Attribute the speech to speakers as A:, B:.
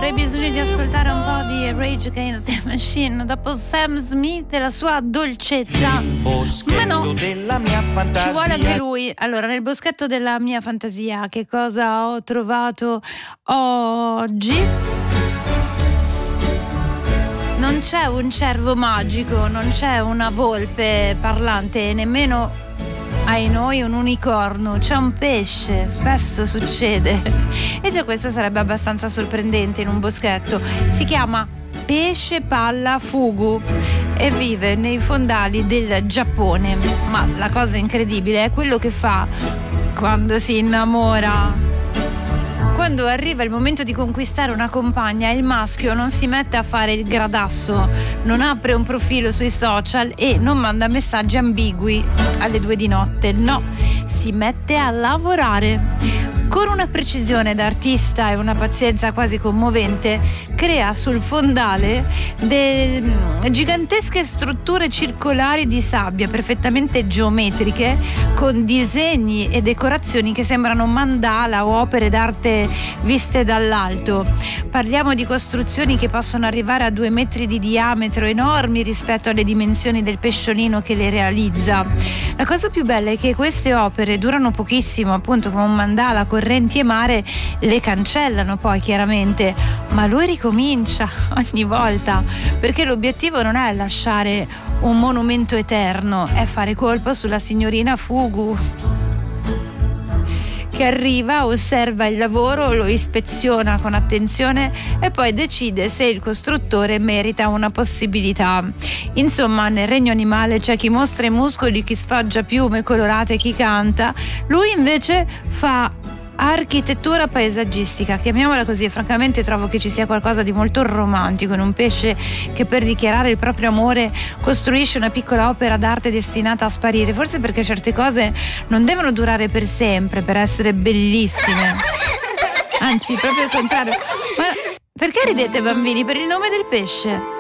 A: avrei bisogno di ascoltare un po' di Rage Against the Machine dopo Sam Smith e la sua dolcezza. Ma no,
B: della mia fantasia.
A: ci vuole anche lui. Allora, nel boschetto della mia fantasia, che cosa ho trovato oggi? Non c'è un cervo magico, non c'è una volpe parlante, nemmeno ai noi un unicorno, c'è un pesce, spesso succede. E già questo sarebbe abbastanza sorprendente in un boschetto. Si chiama pesce palla fugu e vive nei fondali del Giappone. Ma la cosa incredibile è quello che fa quando si innamora. Quando arriva il momento di conquistare una compagna, il maschio non si mette a fare il gradasso, non apre un profilo sui social e non manda messaggi ambigui alle 2 di notte, no, si mette a lavorare. Con una precisione da artista e una pazienza quasi commovente, crea sul fondale gigantesche strutture circolari di sabbia perfettamente geometriche, con disegni e decorazioni che sembrano mandala o opere d'arte viste dall'alto. Parliamo di costruzioni che possono arrivare a 2 metri di diametro, enormi rispetto alle dimensioni del pesciolino che le realizza. La cosa più bella è che queste opere durano pochissimo, appunto come un mandala, correnti e mare le cancellano poi chiaramente, ma lui ricomincia ogni volta, perché l'obiettivo non è lasciare un monumento eterno, è fare colpo sulla signorina Fugu, che arriva, osserva il lavoro, lo ispeziona con attenzione e poi decide se il costruttore merita una possibilità. Insomma, nel regno animale c'è chi mostra i muscoli, chi sfoggia piume colorate, chi canta. Lui invece fa architettura paesaggistica, chiamiamola così, e francamente trovo che ci sia qualcosa di molto romantico in un pesce che per dichiarare il proprio amore costruisce una piccola opera d'arte destinata a sparire, forse perché certe cose non devono durare per sempre per essere bellissime, anzi proprio il contrario. Ma perché ridete, bambini? Per il nome del pesce?